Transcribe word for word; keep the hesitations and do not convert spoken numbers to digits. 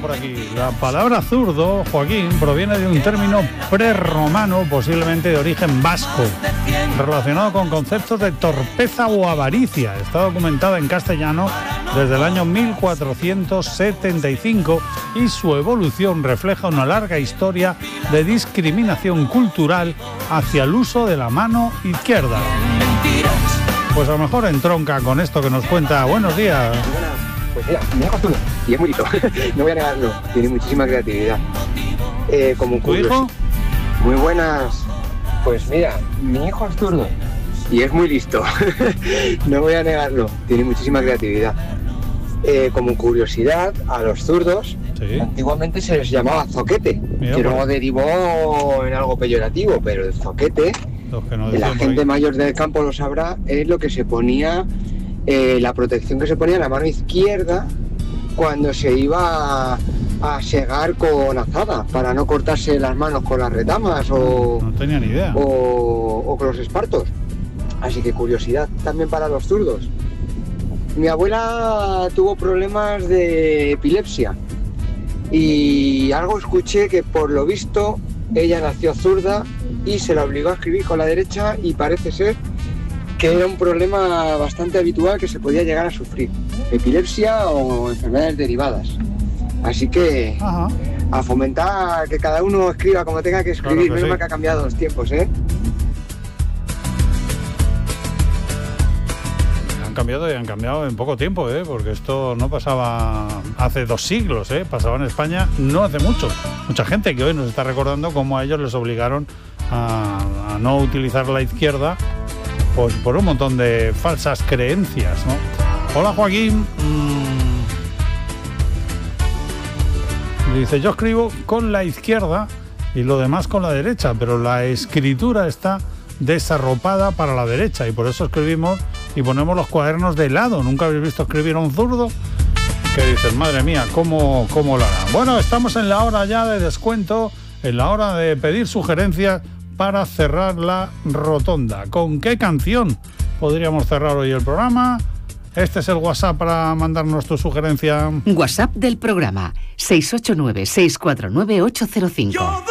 por aquí. La palabra zurdo, Joaquín, proviene de un término prerromano, posiblemente de origen vasco, relacionado con conceptos de torpeza o avaricia. Está documentada en castellano desde el año mil cuatrocientos setenta y cinco y su evolución refleja una larga historia de discriminación cultural hacia el uso de la mano izquierda. Pues a lo mejor entronca con esto que nos cuenta. Buenos días. Pues mira, mi hijo es zurdo y es muy listo, no voy a negarlo, tiene muchísima creatividad. Eh, como ¿Tu hijo? Muy buenas. Pues mira, mi hijo es zurdo y es muy listo, no voy a negarlo, tiene muchísima creatividad. Eh, como curiosidad, a los zurdos, ¿sí?, antiguamente se les llamaba zoquete, mira, que luego bueno. derivó en algo peyorativo, pero el zoquete, que no la gente mayor del campo lo sabrá, es lo que se ponía... Eh, la protección que se ponía en la mano izquierda cuando se iba a, a segar con azada para no cortarse las manos con las retamas o, no tenía ni idea. o, o con los espartos. Así que curiosidad también para los zurdos. Mi abuela tuvo problemas de epilepsia y algo escuché que por lo visto ella nació zurda y se la obligó a escribir con la derecha y parece ser que era un problema bastante habitual que se podía llegar a sufrir, epilepsia o enfermedades derivadas. Así que Ajá. a fomentar que cada uno escriba como tenga que escribir, claro que no sí. que ha cambiado los tiempos, ¿eh? Han cambiado y han cambiado en poco tiempo, ¿eh? Porque esto no pasaba hace dos siglos, ¿eh? Pasaba en España no hace mucho. Mucha gente que hoy nos está recordando cómo a ellos les obligaron a, a no utilizar la izquierda, pues por un montón de falsas creencias, ¿no? Hola, Joaquín. Mm. Dice, yo escribo con la izquierda y lo demás con la derecha, pero la escritura está desarropada para la derecha y por eso escribimos y ponemos los cuadernos de lado. ¿Nunca habéis visto escribir a un zurdo? Que dices, madre mía, ¿cómo, cómo lo harán? Bueno, estamos en la hora ya de descuento, en la hora de pedir sugerencias para cerrar la rotonda. ¿Con qué canción podríamos cerrar hoy el programa? Este es el WhatsApp para mandarnos tu sugerencia. WhatsApp del programa seis ocho nueve, seis cuatro nueve, ocho cero cinco.